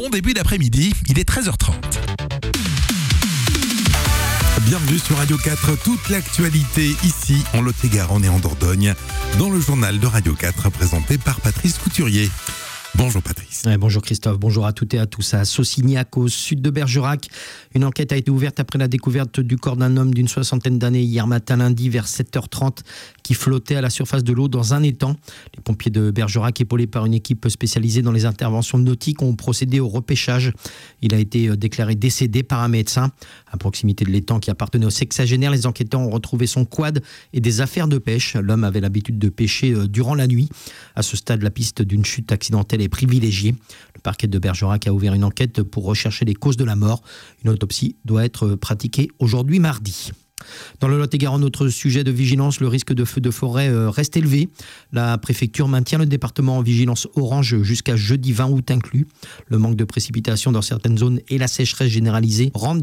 Bon début d'après-midi, il est 13h30. Bienvenue sur Radio 4, toute l'actualité ici en Lot-et-Garonne et en Dordogne, dans le journal de Radio 4 présenté par Patrice Couturier. Bonjour Patrice. Bonjour Christophe, bonjour à toutes et à tous. À Saucignac, au sud de Bergerac, une enquête a été ouverte après la découverte du corps d'un homme d'une 60aine d'années hier matin lundi vers 7h30 qui flottait à la surface de l'eau dans un étang. Les pompiers de Bergerac, épaulés par une équipe spécialisée dans les interventions nautiques, ont procédé au repêchage. Il a été déclaré décédé par un médecin. À proximité de l'étang qui appartenait au sexagénaire, les enquêteurs ont retrouvé son quad et des affaires de pêche. L'homme avait l'habitude de pêcher durant la nuit. À ce stade, la piste d'une chute accidentelle est privilégiée. Le parquet de Bergerac a ouvert une enquête pour rechercher les causes de la mort. Une autopsie doit être pratiquée aujourd'hui mardi. Dans le Lot-et-Garonne, autre sujet de vigilance, le risque de feu de forêt reste élevé. La préfecture maintient le département en vigilance orange jusqu'à jeudi 20 août inclus. Le manque de précipitations dans certaines zones et la sécheresse généralisée rendent